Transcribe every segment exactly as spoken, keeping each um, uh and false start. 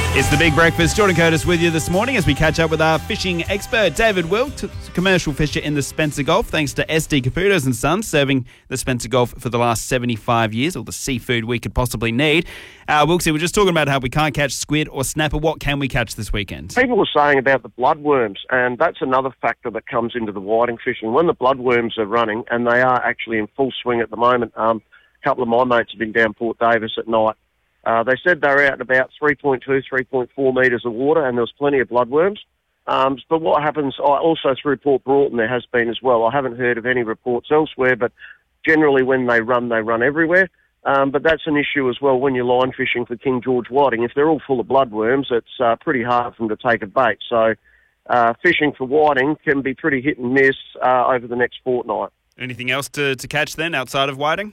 It's the Big Breakfast. Jordan Curtis with you this morning as we catch up with our fishing expert, David Wilk, commercial fisher in the Spencer Gulf, thanks to S D Caputos and Sons, serving the Spencer Gulf for the last seventy-five years, all the seafood we could possibly need. Uh, Wilksy, we're just talking about how we can't catch squid or snapper. What can we catch this weekend? People were saying about the bloodworms, and that's another factor that comes into the whiting fishing. When the bloodworms are running, and they are actually in full swing at the moment, um, a couple of my mates have been down Port Davis at night. Uh, they said they were out in about three point two, three point four metres of water, and there was plenty of bloodworms. Um, but what happens, also through Port Broughton there has been as well. I haven't heard of any reports elsewhere, but generally when they run, they run everywhere. Um, but that's an issue as well when you're line fishing for King George whiting. If they're all full of bloodworms, it's uh, pretty hard for them to take a bait. So uh, fishing for whiting can be pretty hit and miss uh, over the next fortnight. Anything else to, to catch then outside of whiting?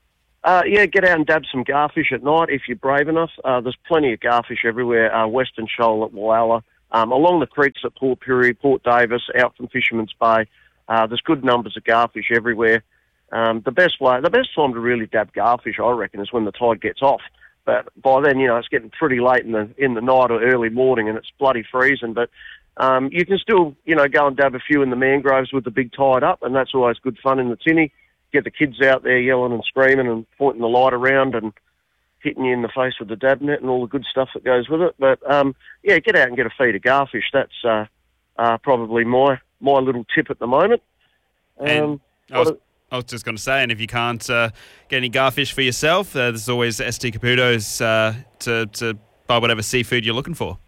Uh, yeah, get out and dab some garfish at night if you're brave enough. Uh, there's plenty of garfish everywhere. Uh, Western Shoal at Whyalla, um, along the creeks at Port Pirie, Port Davis, out from Fisherman's Bay. Uh, there's good numbers of garfish everywhere. Um, the best way, the best time to really dab garfish, I reckon, is when the tide gets off. But by then, you know, it's getting pretty late in the in the night or early morning, and it's bloody freezing. But um, you can still, you know, go and dab a few in the mangroves with the big tide up, and that's always good fun in the tinny. Get the kids out there yelling and screaming and pointing the light around and hitting you in the face with the dab net and all the good stuff that goes with it. But, um, yeah, get out and get a feed of garfish. That's uh, uh, probably my my little tip at the moment. Um, and I was, I was just going to say, and if you can't uh, get any garfish for yourself, uh, there's always S D Caputos uh, to, to buy whatever seafood you're looking for.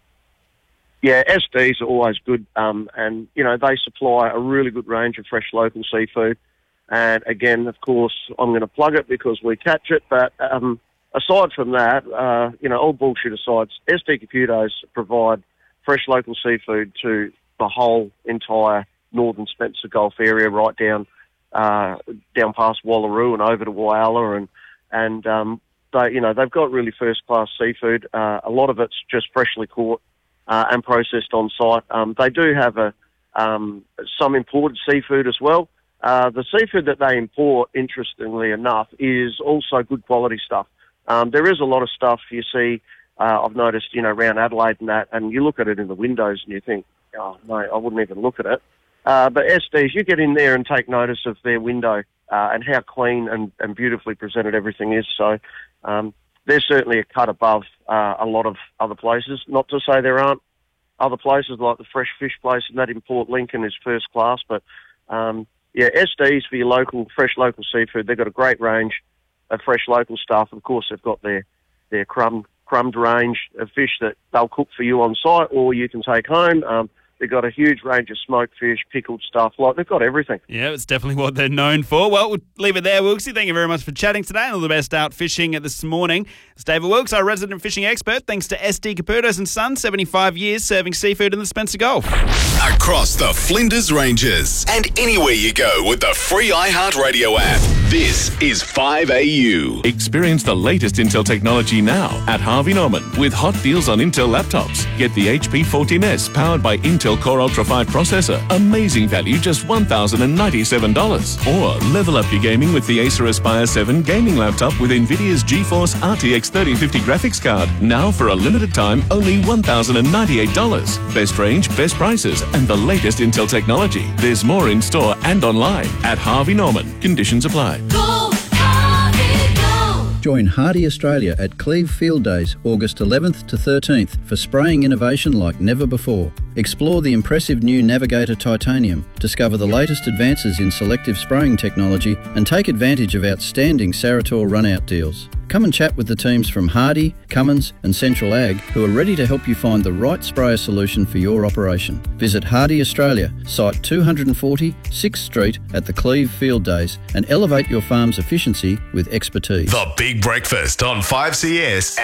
Yeah, S Ds are always good, um, and, you know, they supply a really good range of fresh local seafood. And again, of course, I'm going to plug it because we catch it. But um, aside from that, uh, you know, all bullshit aside, S D Caputos provide fresh local seafood to the whole entire northern Spencer Gulf area, right down uh, down past Wallaroo and over to Whyalla, and and um, they, you know, they've got really first class seafood. Uh, a lot of it's just freshly caught uh, and processed on site. Um, they do have a um, some imported seafood as well. Uh, the seafood that they import, interestingly enough, is also good quality stuff. Um, there is a lot of stuff you see, uh, I've noticed, you know, around Adelaide and that, and you look at it in the windows and you think, oh, mate, I wouldn't even look at it. Uh, but S Ds, you get in there and take notice of their window uh, and how clean and, and beautifully presented everything is. So um, they're certainly a cut above uh, a lot of other places. Not to say there aren't other places like the Fresh Fish place and that in Port Lincoln is first class, but... Um, Yeah, S Ds for your local, fresh local seafood. They've got a great range of fresh local stuff. Of course, they've got their, their crumb, crumbed range of fish that they'll cook for you on site or you can take home. Um, they've got a huge range of smoked fish, pickled stuff. Like, they've got everything. Yeah, it's definitely what they're known for. Well, we'll leave it there, Wilksy. Thank you very much for chatting today and all the best out fishing this morning. It's David Wilkes, our resident fishing expert. Thanks to S D Caputos and Sons, seventy-five years serving seafood in the Spencer Gulf. Across the Flinders Ranges and anywhere you go with the free iHeartRadio app. This is five A U. Experience the latest Intel technology now at Harvey Norman with hot deals on Intel laptops. Get the H P fourteen S powered by Intel Core Ultra five processor. Amazing value, just one thousand ninety-seven dollars. Or level up your gaming with the Acer Aspire seven gaming laptop with NVIDIA's GeForce R T X thirty fifty graphics card. Now for a limited time, only one thousand ninety-eight dollars. Best range, best prices, and the latest Intel technology. There's more in store and online at Harvey Norman. Conditions apply. Go, Harvey, go. Join Hardy Australia at Cleve Field Days, August eleventh to thirteenth, for spraying innovation like never before. Explore the impressive new Navigator Titanium, discover the latest advances in selective spraying technology, and take advantage of outstanding Sarator run-out deals. Come and chat with the teams from Hardy, Cummins and Central Ag who are ready to help you find the right sprayer solution for your operation. Visit Hardy Australia, site two forty, sixth Street at the Cleve Field Days, and elevate your farm's efficiency with expertise. The Big Breakfast on five C S.